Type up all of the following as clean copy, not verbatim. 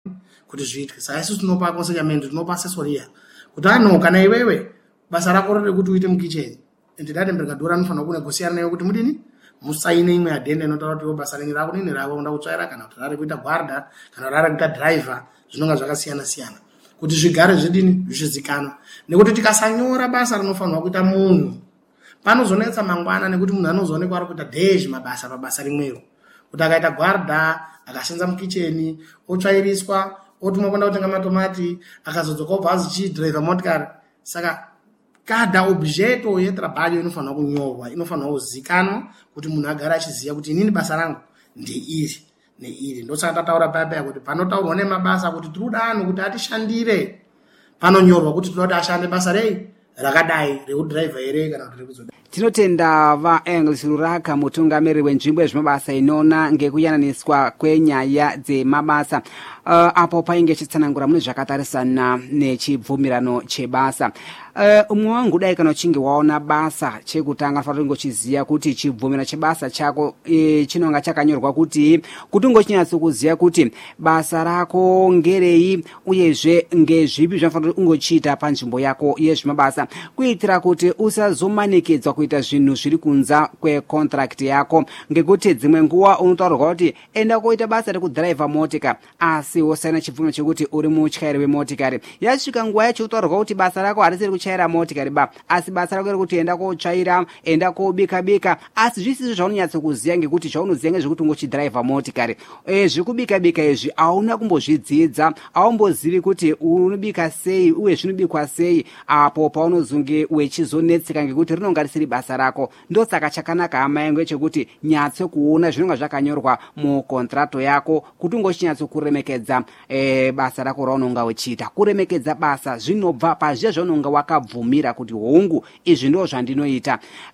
kuti zviitwe. Saka isusu tinopa consequence, tinopa asesoria kuti kana iwewe basa rako rode kuti uite mukicheni, entidade mbergadura anofanira kunegosiana nayo kuti mudini musaine imwe adhende inotaura kuti basa renyu rako nini rako unda kutsvaira kana kuti rari kuita gwarda kana rari kuita driver, zvinonga zvakasiyana siyana kuti zvigare zvidini zvizikanwa. Nekuti tikasanyora basa rinofanirwa kuita munhu panozonetsa mangwana, nekuti munhu anozoonekwa ari kuita dhezhi mabasa pabasa rimwero. Kuti akaita gwarda akashandisa mukicheni otsvairiswa otumwa kwenda kutenga matomati akazodzoka obva azichidhiraivha motikari. Saka kada objeto yetrabalho inofanirwa kunyorwa, inofanirwa kuzikanwa kuti munhu agare achiziva kuti inini basa rangu ndeiri neiri. Ndosaka tataura paya kuti panotaurwa nemabasa kuti tiri kuda anhu kuti atishandire, panonyorwa kuti tinoda ashande basa rei rakadai reudhiraivha ere kana kuti rekuzoda. Tinotenda vaEngels Ruraka, mutungamiri wenzvimbo yezvemabasa inoona ngekuyananiswa kwenyaya dzemabasa. Apo painge chitsanangura mune zvakatarisana nechibvumirano chebasa. Umwe wangu dai kana uchinge waona basa chekutanga fanira kungochiziya kuti chibvumirano chebasa chako chinonga chakanyorwa kuti ungochinyatsa kuziya kuti basa rako ngerei uyezve ngezvipi zvinofanira ungochita panzvimbo yako yezvemabasa, kuitira kuti usazomanikidzwa kuita zvinhu zviri kunza kwecontract yako, ngekuti dzimwe nguwa unotaurwa kuti enda koita basa rekudhiraivha motika asi wosaina chibvumirano chekuti uri mutyairi wemotikari. Yasvika nguwa yacho utaurwa kuti basa rako harisiri kuchaira motikari asi basa rako rekuti enda kotsvaira, enda kobika asi zvisizvo zvaunonyatsa kuziya, ngekuti zvaunoziya ngezvekuti ungochidhiraivha motikari. Zvekubika izvi auna kumbozvidzidza, aumbozivi kuti unobika sei uye zvinobikwa sei. Apo paunozonge wechizonetseka ngekuti rinonga risiri basa rako. Ndosaka chakanaka hama yangu chekuti nyatso kuona zvinonga zvakanyorwa mukontrato yako kuti ungochinatso kuremekedza basa rako raunonga uchiita. Kuremekedza basa zvinobva pazviya zvaunonga wakabvumira kuti hongu izvi ndo zvandinoita.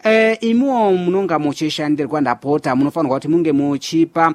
Imiwo munonga muchishandirwa ndapota munofanirwa kuti munge muchipa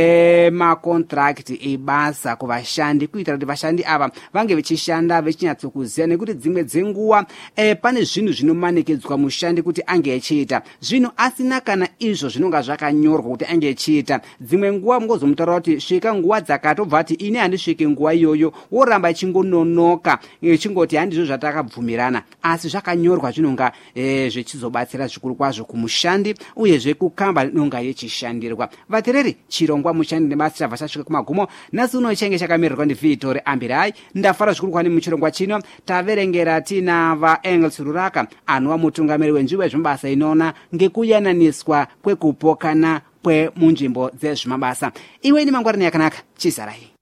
makontract ebasa kuvashandi, kuitira kuti vashandi ava vange vechishanda vechinyatso kuziya, nekuti dzimwe dzenguwa pane zvinhu zvinomanikidzwa mushandi kuti ange echiita zvinhu asina kana izvo zvinonga zvakanyorwa kuti ange echiita. Dzimwe nguwa mungozomutaura kuti svika nguwa dzakati, obva ati ini handisviki nguwa iyoyo, woramba chingononoka chingoti handizvo zvatakabvumirana, asi zvakanyorwa zvinonga zvechizobatsira zvikuru kwazvo kumushandi uyezve kukambani inonga yechishandirwa. Vatereri, chirongwa mushandi nebasa chabva chasvika kumagumo. Nhasi uno chenge chakamirirwa ndiVitori Ambirai. Ndafara zvikuru kwani muchirongwa chino taverengera tina vaEngels Ruraka anova mutungamiri wenzvimbo yezvemabasa inoona ngekuyananiswa kwekupokana munzvimbo dzezvemabasa. Iwe ini mangwarani yakanaka, chisarai.